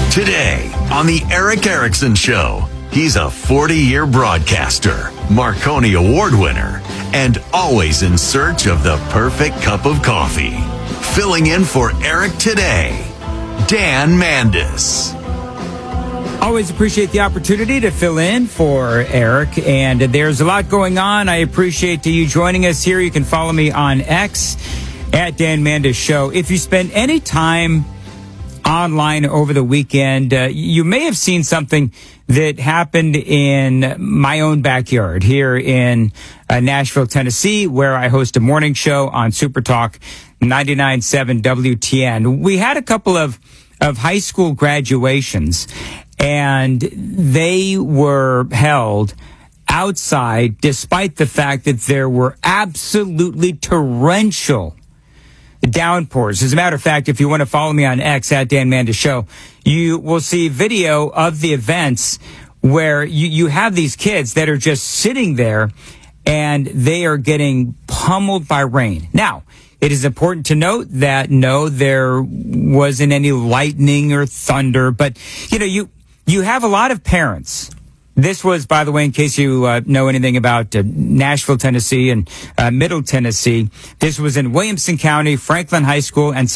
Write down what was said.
Today on the Eric Erickson Show, he's a 40-year broadcaster, Marconi Award winner, and always in search of the perfect cup of coffee. Filling in for Eric today, Dan Mandis. Always appreciate the opportunity to fill in for Eric, and there's a lot going on. I appreciate you joining us here. You can follow me on X at Dan Mandis Show. If you spend any time online over the weekend, you may have seen something that happened in my own backyard here in Nashville, Tennessee, where I host a morning show on Super Talk 99.7 WTN. We had a couple of high school graduations, and they were held outside despite the fact that there were absolutely torrential downpours. As a matter of fact, if you want to follow me on X at Dan Mandis Show, you will see video of the events where you have these kids that are just sitting there and they are getting pummeled by rain. Now, it is important to note that no, there wasn't any lightning or thunder, but you have a lot of parents. This was, by the way, in case you know anything about Nashville, Tennessee and Middle Tennessee, this was in Williamson County, Franklin High School and